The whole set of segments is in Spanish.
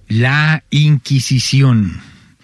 La Inquisición.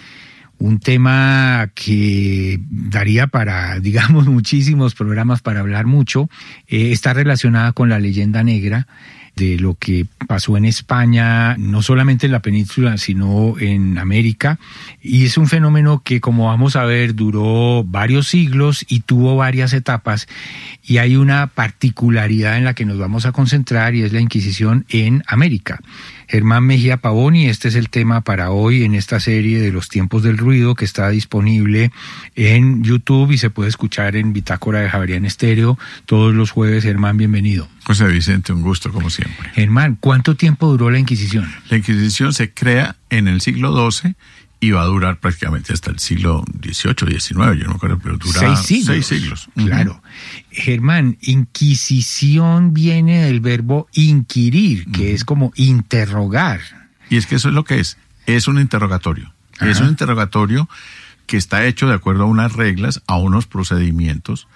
Un tema que daría para, digamos, muchísimos programas para hablar mucho. Está relacionada con la leyenda negra de lo que pasó en España, no solamente en la península, sino en América. Y es un fenómeno que, como vamos a ver, duró varios siglos y tuvo varias etapas. Y hay una particularidad en la que nos vamos a concentrar, y es la Inquisición en América. Germán Mejía Pavón, y este es el tema para hoy en esta serie de Los Tiempos del Ruido, que está disponible en YouTube y se puede escuchar en Bitácora de Javerian Estéreo todos los jueves. Germán, bienvenido. José Vicente, un gusto como siempre. Germán, ¿cuánto tiempo duró la Inquisición? La Inquisición se crea en el siglo XII y va a durar prácticamente hasta el siglo XVIII, XIX, yo no me acuerdo, pero dura 6 siglos. Claro. Germán, Inquisición viene del verbo inquirir, que es como interrogar. Y es que eso es lo que es un interrogatorio. Ajá. Es un interrogatorio que está hecho de acuerdo a unas reglas, a unos procedimientos,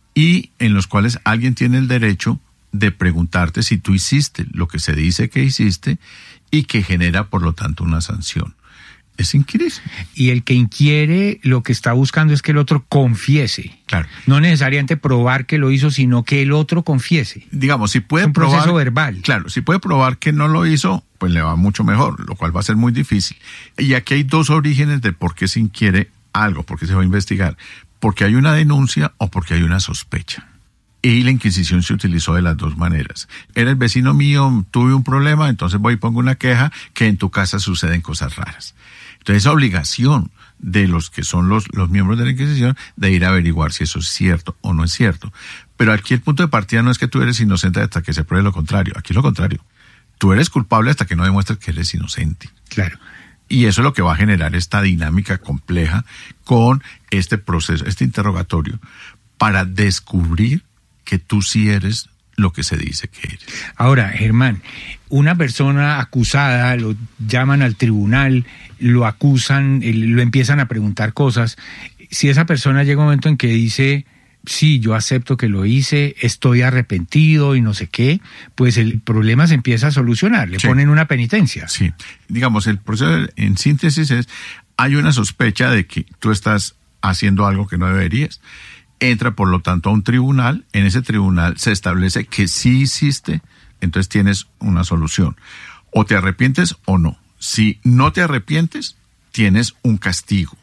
y en los cuales alguien tiene el derecho de preguntarte si tú hiciste lo que se dice que hiciste y que genera, por lo tanto, una sanción. Es inquirir. Y el que inquiere lo que está buscando es que el otro confiese. Claro. No necesariamente probar que lo hizo, sino que el otro confiese. Digamos, si puede es un probar, proceso verbal. Claro, si puede probar que no lo hizo, pues le va mucho mejor, lo cual va a ser muy difícil. Y aquí hay dos orígenes de por qué se inquiere algo, por qué se va a investigar. Porque hay una denuncia o porque hay una sospecha. Y la Inquisición se utilizó de las dos maneras. Era el vecino mío, tuve un problema, entonces voy y pongo una queja que en tu casa suceden cosas raras. Entonces, esa obligación de los que son los miembros de la Inquisición de ir a averiguar si eso es cierto o no es cierto. Pero aquí el punto de partida no es que tú eres inocente hasta que se pruebe lo contrario. Aquí es lo contrario. Tú eres culpable hasta que no demuestres que eres inocente. Claro. Y eso es lo que va a generar esta dinámica compleja con este proceso, este interrogatorio, para descubrir que tú sí eres lo que se dice que eres. Ahora, Germán, una persona acusada, lo llaman al tribunal, lo acusan, lo empiezan a preguntar cosas. Si esa persona llega un momento en que dice, sí, yo acepto que lo hice, estoy arrepentido y no sé qué, pues el problema se empieza a solucionar, le ponen una penitencia. Sí, digamos, el proceso en síntesis es, hay una sospecha de que tú estás haciendo algo que no deberías. Entra, por lo tanto, a un tribunal. En ese tribunal se establece que sí hiciste, entonces tienes una solución. O te arrepientes o no. Si no te arrepientes, tienes un castigo.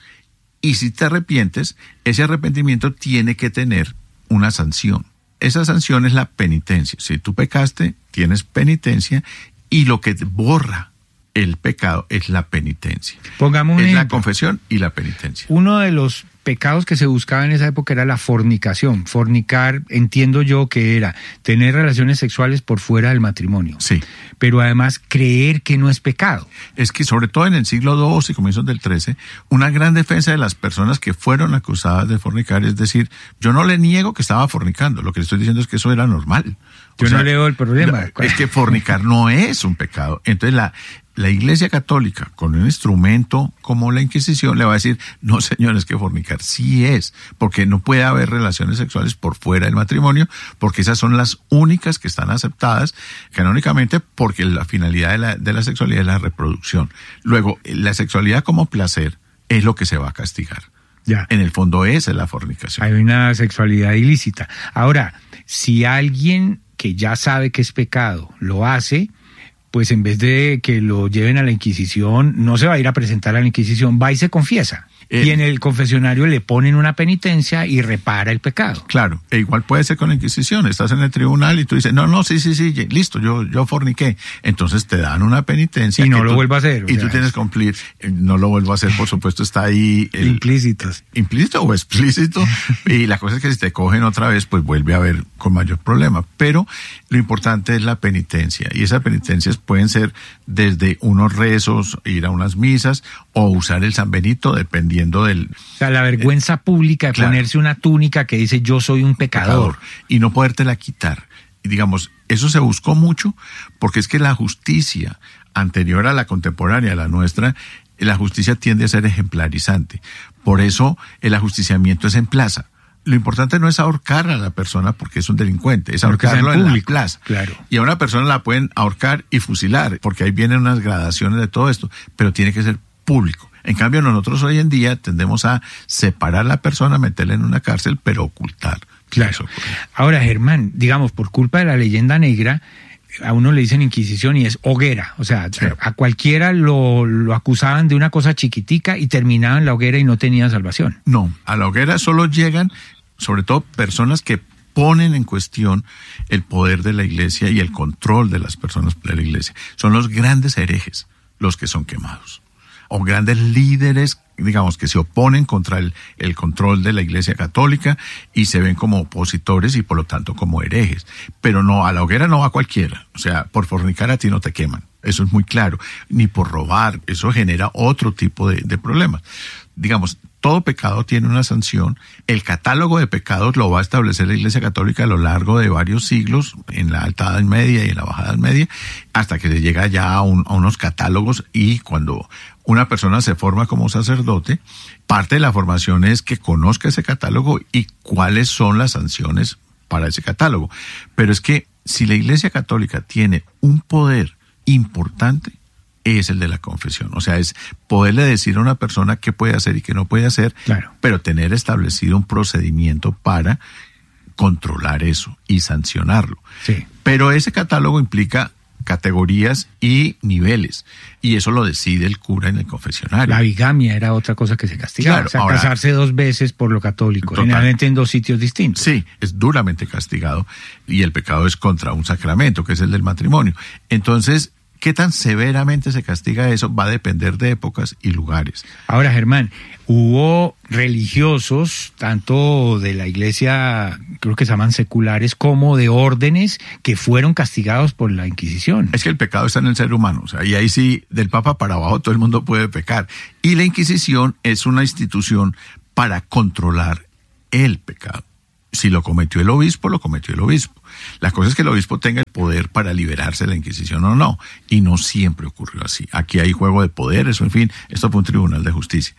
Y si te arrepientes, ese arrepentimiento tiene que tener una sanción. Esa sanción es la penitencia. Si tú pecaste, tienes penitencia, y lo que borra el pecado es la penitencia. Pongamos un ejemplo. La confesión y la penitencia. Uno de los pecados que se buscaba en esa época era la fornicación. Fornicar, entiendo yo que era tener relaciones sexuales por fuera del matrimonio. Sí. Pero además creer que no es pecado. Es que sobre todo en el siglo II y comienzos del XIII, una gran defensa de las personas que fueron acusadas de fornicar, es decir, yo no le niego que estaba fornicando, lo que le estoy diciendo es que eso era normal. Yo no le veo el problema. Es que fornicar no es un pecado. Entonces la Iglesia Católica, con un instrumento como la Inquisición, le va a decir, no señores, que fornicar sí es, porque no puede haber relaciones sexuales por fuera del matrimonio, porque esas son las únicas que están aceptadas canónicamente, porque la finalidad de la sexualidad es la reproducción. Luego, la sexualidad como placer es lo que se va a castigar. Ya. En el fondo esa es la fornicación. Hay una sexualidad ilícita. Ahora, si alguien que ya sabe que es pecado lo hace, pues en vez de que lo lleven a la Inquisición, no se va a ir a presentar a la Inquisición, va y se confiesa. Y en el confesionario le ponen una penitencia y repara el pecado. Claro, e igual puede ser con la Inquisición. Estás en el tribunal y tú dices, no, sí, listo, yo forniqué. Entonces te dan una penitencia. Y no lo vuelvo a hacer. Y tú tienes que cumplir. No lo vuelvo a hacer, por supuesto, está ahí. Implícitos. Implícito o explícito. Y la cosa es que si te cogen otra vez, pues vuelve a haber con mayor problema. Pero lo importante es la penitencia. Y esas penitencias pueden ser desde unos rezos, ir a unas misas, o usar el San Benito, dependiendo del... O sea, la vergüenza pública de ponerse una túnica que dice yo soy un pecador. Y no podértela quitar. Y digamos, eso se buscó mucho porque es que la justicia anterior a la contemporánea, a la nuestra, la justicia tiende a ser ejemplarizante. Por eso el ajusticiamiento es en plaza. lo importante no es ahorcar a la persona porque es un delincuente, es ahorcarlo en la plaza. Claro. Y a una persona la pueden ahorcar y fusilar, porque ahí vienen unas gradaciones de todo esto, pero tiene que ser público. En cambio, nosotros hoy en día tendemos a separar a la persona, meterla en una cárcel, pero ocultar. Claro. Ahora, Germán, digamos, por culpa de la leyenda negra, a uno le dicen Inquisición y es hoguera. O sea, sí, a cualquiera lo acusaban de una cosa chiquitica y terminaban en la hoguera y no tenían salvación. No, a la hoguera solo llegan, sobre todo, personas que ponen en cuestión el poder de la iglesia y el control de las personas de la iglesia. Son los grandes herejes los que son quemados. O grandes líderes, digamos, que se oponen contra el control de la Iglesia Católica y se ven como opositores y por lo tanto como herejes. Pero no, a la hoguera no va cualquiera. O sea, por fornicar a ti no te queman. Eso es muy claro. Ni por robar. Eso genera otro tipo de problemas. Digamos, todo pecado tiene una sanción. El catálogo de pecados lo va a establecer la Iglesia Católica a lo largo de varios siglos, en la Alta Edad Media y en la Baja Edad Media, hasta que se llega ya a unos catálogos, y cuando una persona se forma como sacerdote, parte de la formación es que conozca ese catálogo y cuáles son las sanciones para ese catálogo. Pero es que si la Iglesia Católica tiene un poder importante, es el de la confesión. O sea, es poderle decir a una persona qué puede hacer y qué no puede hacer, claro, pero tener establecido un procedimiento para controlar eso y sancionarlo. Sí. Pero ese catálogo implica categorías y niveles, y eso lo decide el cura en el confesionario. La bigamia era otra cosa que se castigaba, claro, o sea, ahora, casarse 2 veces por lo católico, total, generalmente en 2 sitios distintos. Sí, es duramente castigado, y el pecado es contra un sacramento, que es el del matrimonio. Entonces, ¿qué tan severamente se castiga eso? Va a depender de épocas y lugares. Ahora, Germán, hubo religiosos, tanto de la iglesia, creo que se llaman seculares, como de órdenes, que fueron castigados por la Inquisición. Es que el pecado está en el ser humano, o sea, y ahí sí, del Papa para abajo, todo el mundo puede pecar. Y la Inquisición es una institución para controlar el pecado. Si lo cometió el obispo, lo cometió el obispo. La cosa es que el obispo tenga el poder para liberarse de la Inquisición o no. Y no siempre ocurrió así. Aquí hay juego de poderes, o en fin, esto fue un tribunal de justicia.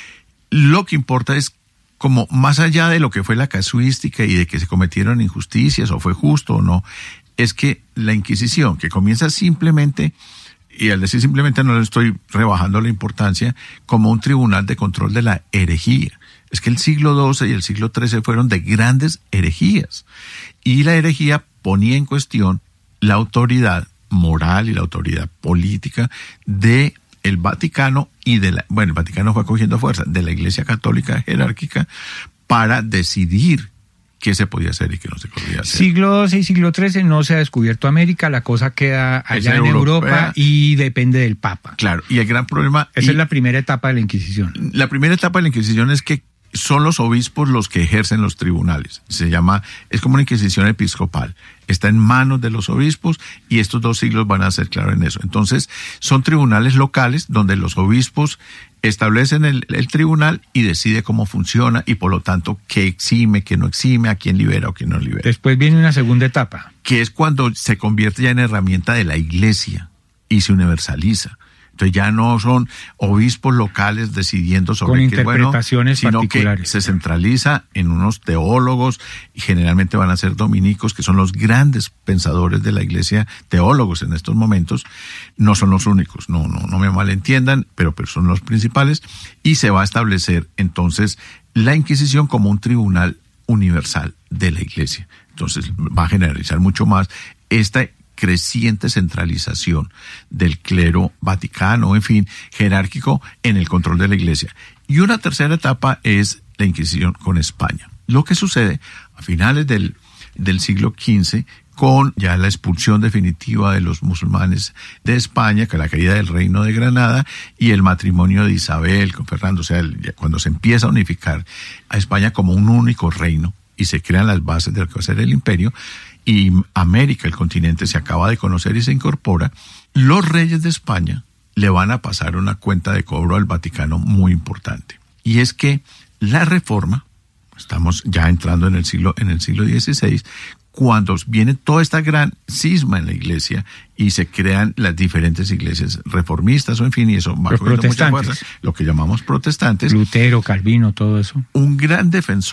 Lo que importa es, como más allá de lo que fue la casuística y de que se cometieron injusticias o fue justo o no, es que la Inquisición, que comienza simplemente, y al decir simplemente no le estoy rebajando la importancia, como un tribunal de control de la herejía. Es que el siglo XII y el siglo XIII fueron de grandes herejías. Y la herejía ponía en cuestión la autoridad moral y la autoridad política de el Vaticano y el Vaticano fue cogiendo fuerza, de la Iglesia Católica jerárquica, para decidir qué se podía hacer y qué no se podía hacer. Siglo XII y siglo XIII no se ha descubierto América, la cosa queda allá en Europa y depende del Papa. Claro, y el gran problema... Esa es la primera etapa de la Inquisición. La primera etapa de la Inquisición es que son los obispos los que ejercen los tribunales. Es como una inquisición episcopal. Está en manos de los obispos y estos 2 siglos van a ser claros en eso. Entonces, son tribunales locales donde los obispos establecen el tribunal y decide cómo funciona y por lo tanto qué exime, qué no exime, a quién libera o quién no libera. Después viene una segunda etapa, que es cuando se convierte ya en herramienta de la Iglesia y se universaliza. Entonces ya no son obispos locales decidiendo sobre qué es bueno, sino que se centraliza en unos teólogos, y generalmente van a ser dominicos, que son los grandes pensadores de la Iglesia, teólogos en estos momentos. No son los únicos, no me malentiendan, pero son los principales, y se va a establecer entonces la Inquisición como un tribunal universal de la Iglesia. Entonces va a generalizar mucho más esta creciente centralización del clero vaticano, en fin, jerárquico en el control de la Iglesia. Y una tercera etapa es la Inquisición con España. Lo que sucede a finales del siglo XV, con ya la expulsión definitiva de los musulmanes de España, con la caída del reino de Granada y el matrimonio de Isabel con Fernando, o sea, cuando se empieza a unificar a España como un único reino y se crean las bases de lo que va a ser el imperio, y América, el continente, se acaba de conocer y se incorpora, los reyes de España le van a pasar una cuenta de cobro al Vaticano muy importante. Y es que la reforma, estamos ya entrando en el siglo XVI, cuando viene toda esta gran cisma en la Iglesia y se crean las diferentes iglesias reformistas, o en fin, y eso va cogiendo mucha fuerza, lo que llamamos protestantes. Lutero, Calvino, todo eso. Un gran defensor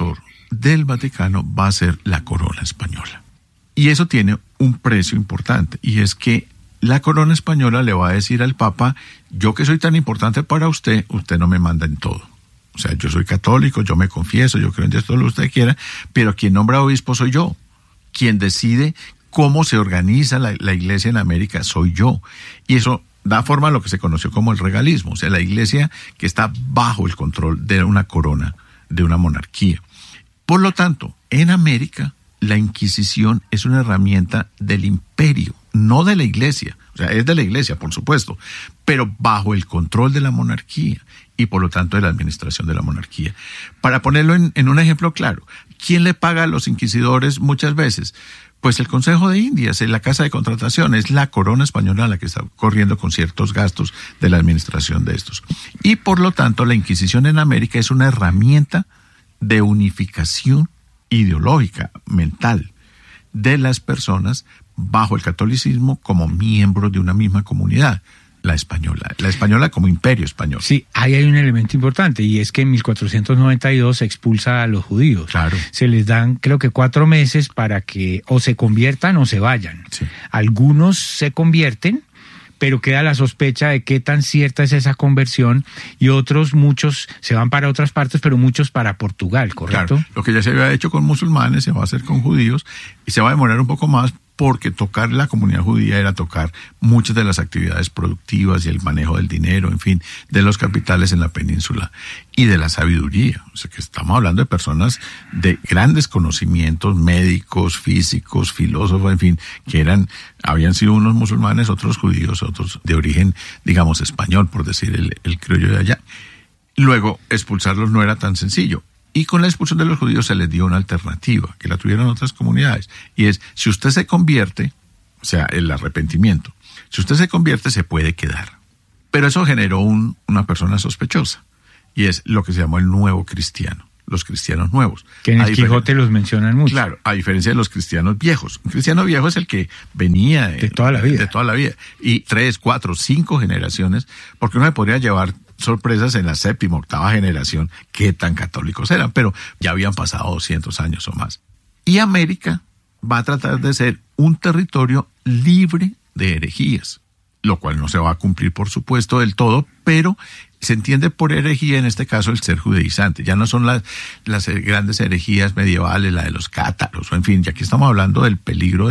del Vaticano va a ser la corona española. Y eso tiene un precio importante, y es que la corona española le va a decir al Papa: yo que soy tan importante para usted, usted no me manda en todo. O sea, yo soy católico, yo me confieso, yo creo en Dios, todo lo que usted quiera, pero quien nombra obispo soy yo. Quien decide cómo se organiza la iglesia en América soy yo. Y eso da forma a lo que se conoció como el regalismo, o sea, la iglesia que está bajo el control de una corona, de una monarquía. Por lo tanto, en América, la Inquisición es una herramienta del imperio, no de la iglesia. O sea, es de la iglesia, por supuesto, pero bajo el control de la monarquía y por lo tanto de la administración de la monarquía. Para ponerlo en un ejemplo claro, ¿quién le paga a los inquisidores muchas veces? Pues el Consejo de Indias, la Casa de Contratación, es la corona española la que está corriendo con ciertos gastos de la administración de estos. Y por lo tanto, la Inquisición en América es una herramienta de unificación ideológica, mental, de las personas bajo el catolicismo como miembros de una misma comunidad, la española como imperio español. Sí, ahí hay un elemento importante, y es que en 1492 se expulsa a los judíos. Claro. Se les dan, creo que 4 meses para que o se conviertan o se vayan. Sí. Algunos se convierten, pero queda la sospecha de qué tan cierta es esa conversión, y muchos se van para otras partes, pero muchos para Portugal, ¿correcto? Claro, lo que ya se había hecho con musulmanes se va a hacer con judíos, y se va a demorar un poco más, porque tocar la comunidad judía era tocar muchas de las actividades productivas y el manejo del dinero, en fin, de los capitales en la península y de la sabiduría. O sea, que estamos hablando de personas de grandes conocimientos médicos, físicos, filósofos, en fin, que habían sido unos musulmanes, otros judíos, otros de origen, digamos, español, por decir el criollo de allá. Luego, expulsarlos no era tan sencillo. Y con la expulsión de los judíos se les dio una alternativa, que la tuvieron otras comunidades. Y es, si usted se convierte, o sea, el arrepentimiento, si usted se convierte, se puede quedar. Pero eso generó una persona sospechosa. Y es lo que se llamó el nuevo cristiano, los cristianos nuevos. Que en el Quijote los mencionan mucho. Claro, a diferencia de los cristianos viejos. Un cristiano viejo es el que venía de toda la vida. De toda la vida. Y 3, 4, 5 generaciones, porque uno se podría llevar sorpresas en la 7ª, 8ª generación, qué tan católicos eran, pero ya habían pasado 200 años o más. Y América va a tratar de ser un territorio libre de herejías, lo cual no se va a cumplir, por supuesto, del todo, pero se entiende por herejía en este caso el ser judaizante. Ya no son las grandes herejías medievales, la de los cátaros, o en fin, ya aquí estamos hablando del peligro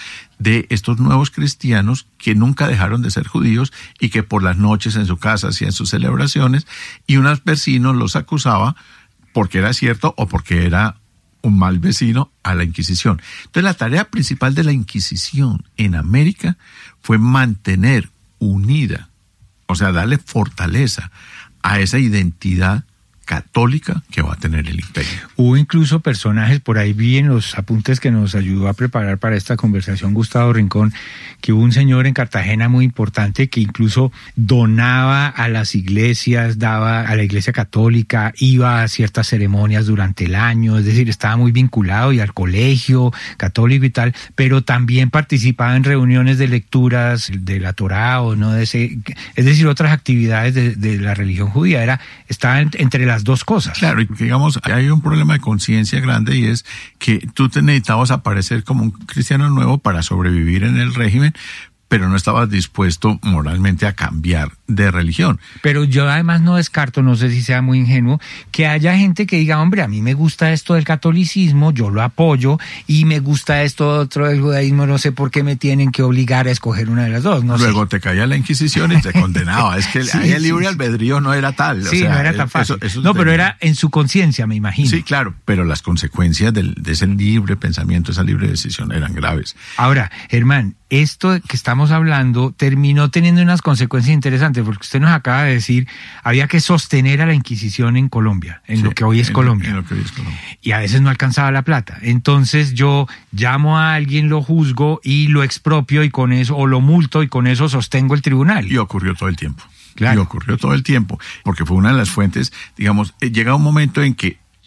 de estos nuevos cristianos que nunca dejaron de ser judíos y que por las noches en su casa hacían sus celebraciones, y unos vecinos los acusaba porque era cierto o porque era un mal vecino a la Inquisición. Entonces la tarea principal de la Inquisición en América fue mantener unida, o sea, darle fortaleza a esa identidad católica que va a tener el imperio. Hubo incluso personajes, por ahí vi en los apuntes que nos ayudó a preparar para esta conversación Gustavo Rincón, que hubo un señor en Cartagena muy importante que incluso donaba a las iglesias, daba a la iglesia católica, iba a ciertas ceremonias durante el año, es decir, estaba muy vinculado y al colegio católico y tal, pero también participaba en reuniones de lecturas de la Torá o no de ese, es decir, otras actividades de la religión judía. Estaba entre las dos cosas. Claro, y digamos, hay un problema de conciencia grande, y es que tú te necesitabas aparecer como un cristiano nuevo para sobrevivir en el régimen, pero no estabas dispuesto moralmente a cambiar de religión. Pero yo además no descarto, no sé si sea muy ingenuo, que haya gente que diga, hombre, a mí me gusta esto del catolicismo, yo lo apoyo, y me gusta esto otro del judaísmo, no sé por qué me tienen que obligar a escoger una de las dos. Luego te caía la Inquisición y te condenaba. Es que ahí el libre albedrío no era tal. Sí, no era tan fácil. Pero era en su conciencia, me imagino. Sí, claro, pero las consecuencias de ese libre pensamiento, esa libre decisión eran graves. Ahora, Germán, esto que estamos hablando terminó teniendo unas consecuencias interesantes, porque usted nos acaba de decir, había que sostener a la Inquisición en Colombia, en lo que hoy es Colombia. En lo que hoy es Colombia. Y a veces no alcanzaba la plata. Entonces yo llamo a alguien, lo juzgo y lo expropio, y con eso, o lo multo, y con eso sostengo el tribunal. Y ocurrió todo el tiempo. Claro. Y ocurrió todo el tiempo, porque fue una de las fuentes, digamos, llega un momento en que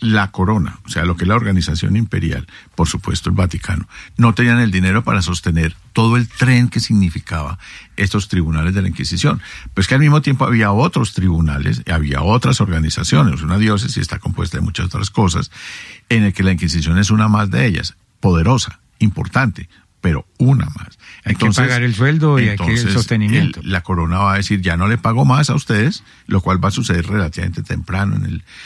la corona, o sea, lo que es la organización imperial, por supuesto el Vaticano, no tenían el dinero para sostener todo el tren que significaba estos tribunales de la Inquisición. Pues que al mismo tiempo había otros tribunales, había otras organizaciones, una diócesis está compuesta de muchas otras cosas, en el que la Inquisición es una más de ellas, poderosa, importante, pero una más. Hay que pagar el sueldo y hay que el sostenimiento. La corona va a decir, ya no le pago más a ustedes, lo cual va a suceder relativamente temprano,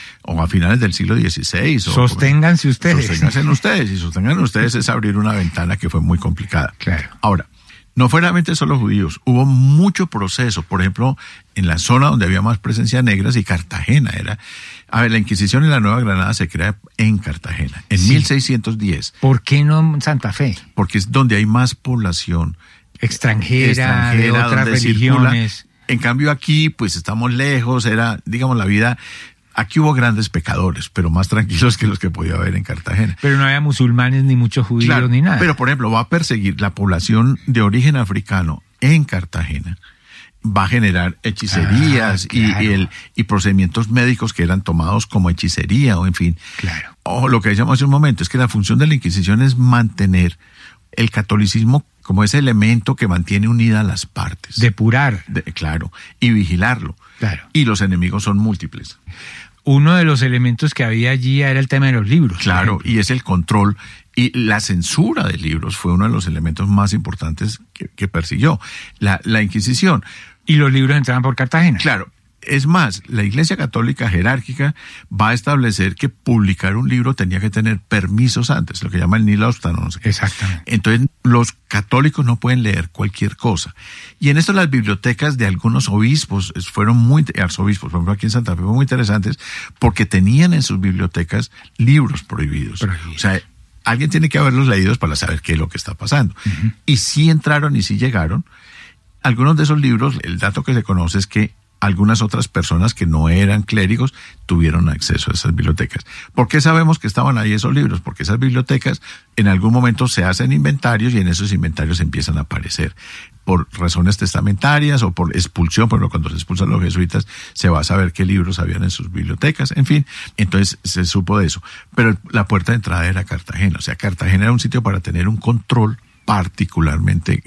o a finales del siglo XVI. Sosténganse ustedes. Sosténganse ustedes, y sostengan ustedes es abrir una ventana que fue muy complicada. Claro. Ahora, no fue realmente solo judíos, hubo mucho proceso, por ejemplo, en la zona donde había más presencia negras, y Cartagena era... A ver, la Inquisición en la Nueva Granada se crea en Cartagena, en 1610. ¿Por qué no en Santa Fe? Porque es donde hay más población extranjera de otras religiones. Circula. En cambio aquí, pues estamos lejos, era, digamos, la vida... Aquí hubo grandes pecadores, pero más tranquilos que los que podía haber en Cartagena. Pero no había musulmanes, ni muchos judíos, claro, ni nada. Pero, por ejemplo, va a perseguir la población de origen africano en Cartagena. Va a generar hechicerías claro. y procedimientos médicos que eran tomados como hechicería, o en fin. Claro. O lo que decíamos hace un momento, es que la función de la Inquisición es mantener el catolicismo como ese elemento que mantiene unidas las partes. Depurar. Claro, y vigilarlo. Claro. Y los enemigos son múltiples. Uno de los elementos que había allí era el tema de los libros. Claro, y es el control y la censura de libros fue uno de los elementos más importantes que persiguió la Inquisición. Y los libros entraban por Cartagena. Claro. Es más, la Iglesia Católica jerárquica va a establecer que publicar un libro tenía que tener permisos antes, lo que llama el nihil obstans, no sé qué. Exactamente. Entonces, los católicos no pueden leer cualquier cosa. Y en esto las bibliotecas de algunos obispos arzobispos, por ejemplo, aquí en Santa Fe, fueron muy interesantes porque tenían en sus bibliotecas libros prohibidos. O sea, alguien tiene que haberlos leídos para saber qué es lo que está pasando. Uh-huh. Y sí entraron y sí llegaron. Algunos de esos libros, el dato que se conoce es que algunas otras personas que no eran clérigos tuvieron acceso a esas bibliotecas. ¿Por qué sabemos que estaban ahí esos libros? Porque esas bibliotecas en algún momento se hacen inventarios y en esos inventarios empiezan a aparecer por razones testamentarias o por expulsión. Por ejemplo, cuando se expulsan los jesuitas se va a saber qué libros habían en sus bibliotecas, en fin, entonces se supo de eso. Pero la puerta de entrada era Cartagena, o sea, Cartagena era un sitio para tener un control particularmente